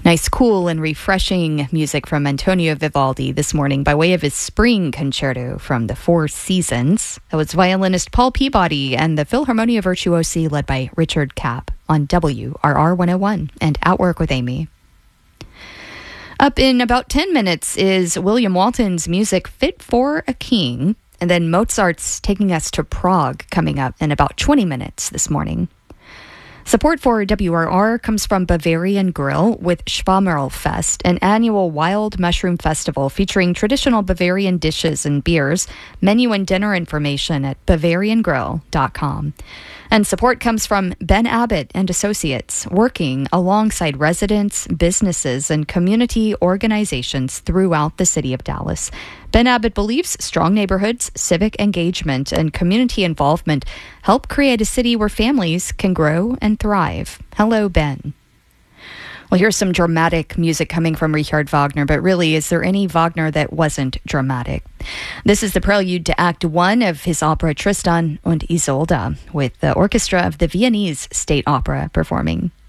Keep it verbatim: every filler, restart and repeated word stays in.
Nice, cool, and refreshing music from Antonio Vivaldi this morning by way of his Spring Concerto from the Four Seasons. That was violinist Paul Peabody and the Philharmonia Virtuosi led by Richard Kapp on W R R one oh one and Outwork with Amy. Up in about ten minutes is William Walton's music Fit for a King, and then Mozart's Taking Us to Prague coming up in about twenty minutes this morning. Support for W R R comes from Bavarian Grill with Schwammerlfest, an annual wild mushroom festival featuring traditional Bavarian dishes and beers. Menu and dinner information at bavarian grill dot com. And support comes from Ben Abbott and Associates, working alongside residents, businesses, and community organizations throughout the city of Dallas. Ben Abbott believes strong neighborhoods, civic engagement, and community involvement help create a city where families can grow and thrive. Hello, Ben. Well, here's some dramatic music coming from Richard Wagner, but really, is there any Wagner that wasn't dramatic? This is the prelude to Act One of his opera Tristan und Isolde, with the orchestra of the Viennese State Opera performing.